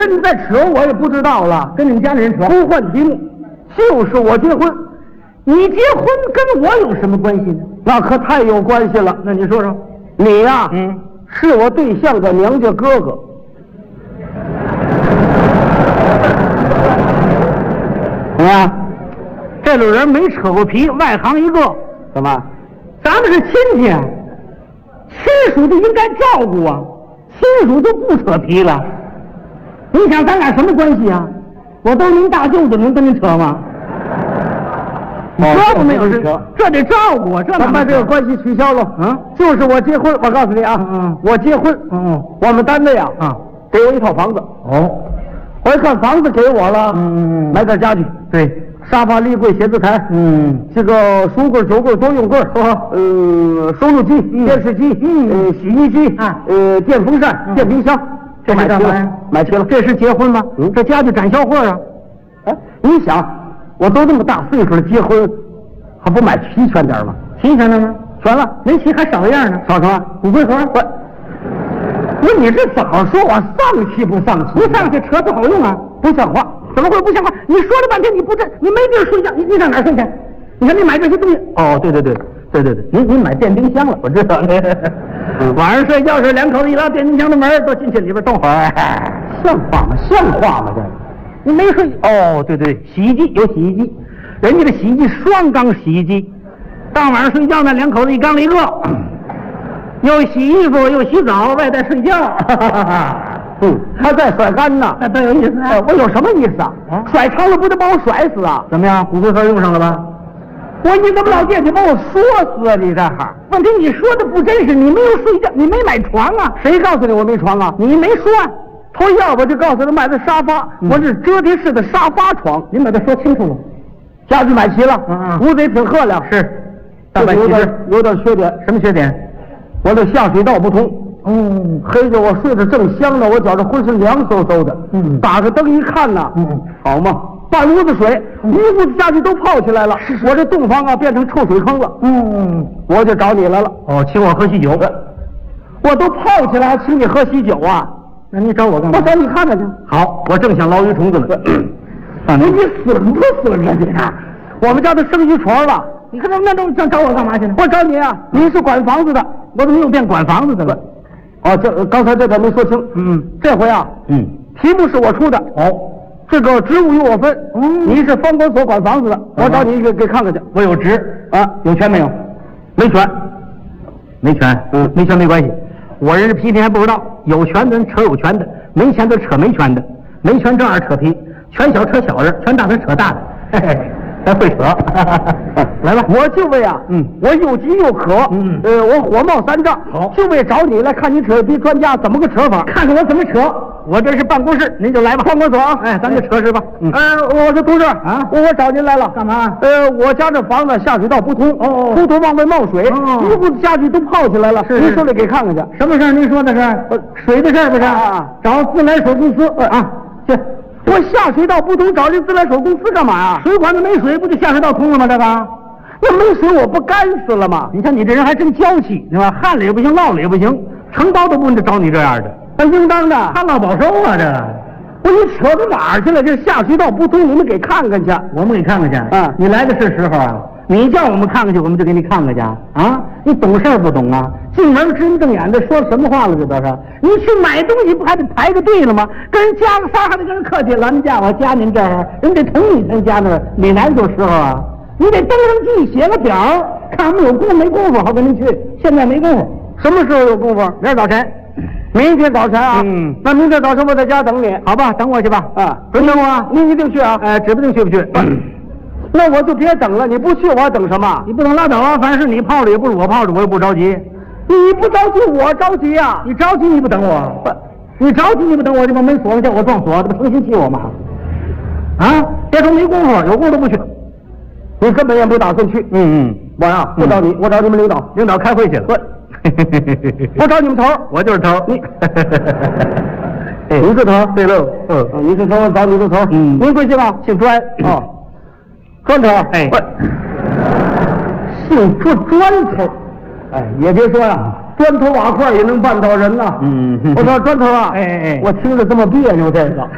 你再扯我也不知道了，跟你们家里人扯。不换题目，就是我结婚。你结婚跟我有什么关系呢？那可太有关系了。那你说说，你呀，是我对象的娘家哥哥。怎么样？这种人没扯过皮，外行一个。怎么？咱们是亲戚，亲属就应该照顾啊，亲属就不扯皮了。你想咱俩什么关系啊？我都是您大舅子，能跟您扯吗？这都没有事，这得照顾啊！这咱把这个关系取消了。就是我结婚，我告诉你啊，我结婚，我们单位啊，给我一套房子。我一看房子给我了，买点家具，对，沙发、立柜、写字台，这个书柜、酒柜、多用柜，收录机、电视机，洗衣机，电风扇、电冰箱，这买齐了，买齐了。这是结婚吗？这家具展销会啊！哎，你想。我都这么大岁数了，结婚还不买齐全点吗？齐全了吗？全了，没齐还少一样呢。少什么？骨灰盒。不，你这怎么说？我丧气不丧气？不丧气，扯不好用啊！不像话！怎么会不像话？你说了半天，你不你没地儿睡觉，你上哪儿睡去？你看你买这些东西。哦，对，您买电冰箱了，我知道。晚上睡觉时，两口子一拉电冰箱的门，都进去里边动会儿。像话吗？像话吗？这。你没睡哦？对，洗衣机有洗衣机，人家的洗衣机双缸洗衣机，到晚上睡觉呢，两口子一缸里一个，又洗衣服又洗澡，外带睡觉，还在甩干呢，那多有意思啊！我有什么意思啊？甩长了不得把我甩死啊？怎么样？骨灰盒用上了吧？你怎么老惦记把我说死啊？你这哈？问题你说的不真实，你没有睡觉，你没买床啊？谁告诉你我没床啊？你没说啊？头一要我就告诉他买的沙发，我是折叠式的沙发床。您把它说清楚了，家具买齐了，屋子也挺赫亮，是，但有点缺点。什么缺点？我这下水道不通。黑着我睡着正香呢，我觉着浑身凉飕飕的。打个灯一看呢，好嘛，半屋子水，一屋子家具都泡起来了。我这洞房啊变成臭水坑了。我就找你来了。请我喝喜酒。我都泡起来还请你喝喜酒啊？那你找我干嘛？我找你看看去。好，我正想捞鱼虫子呢。你损不损啊你？我们家都生鱼床了，你看那都找我干嘛去呢？我找你啊，你是管房子的，我怎么又变管房子的了？这刚才这点没说清。这回啊，题目是我出的。这个职务由我分。你是房管所管房子的，我找你给看看去。我有职啊，有权没有？没权，没权。没权没关系。我人是皮皮还不知道，有权的人扯有权的，没权的扯没权的，没权正二扯皮，权小扯小人，权大的扯大的，嘿嘿，还会扯。来吧，我就为啊，我又急又渴，我火冒三丈，好，就为找你来看你扯皮专家怎么个扯法，看看我怎么扯。我这是办公室，您就来吧。办公所啊，咱就扯是吧？我说同志啊，我找您来了，干嘛？我家这房子下水道不通，出土往外冒水，一屋子家具都泡起来了。您手里给看看去。什么事儿？您说的是水的事儿不是？找自来水公司去。我下水道不通，找这自来水公司干嘛呀？水管子没水，不就下水道通了吗？这个，那没水我不干死了吗？你看你这人还真娇气，对吧？旱了也不行，涝了也不行，承包都不找你这样的。那应当的，旱涝保收啊！这，你扯到哪儿去了？这下水道不通，你们给看看去。我们给看看去。你来的是时候啊！你叫我们看看去，我们就给你看看去啊！你懂事不懂啊？进门直瞪眼的说什么话了？这都是你去买东西不还得排个队了吗？跟人加个仨还得跟人客气，老人家我加您这儿，人得同意咱家那儿，哪难有时候啊？你得登上记写个表，看我们有功没功夫好跟您去。现在没功夫，什么时候有功夫？明儿早晨。明天早晨啊，那明天早晨我在家等你，好吧？等我去吧，准等我啊！你一定去啊？指不定去不去。那我就别等了，你不去我等什么？你不能拉倒啊！反正是你泡着，也不是我泡着，我也不着急。你不着急，我着急啊！你着急你不等我，你着急你不等我，就把门锁了，叫我撞锁，这不成心气我吗？别说没功夫，有功夫都不去。你根本也不打算去。我呀，不找你，我找你们领导，领导开会去了。我找你们头，我就是头。你是头，对喽。你是头，我找你是头。您贵姓啊？姓专。砖头。姓砖头。也别说呀，砖头瓦块也能绊倒人呐。我说砖头啊，我听着这么别扭，这个。